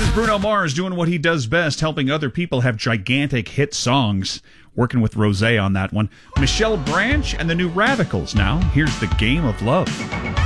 Bruno Mars doing what he does best, helping other people have gigantic hit songs. Working with Rosé on that one. Michelle Branch and the New Radicals now. Here's The Game of Love.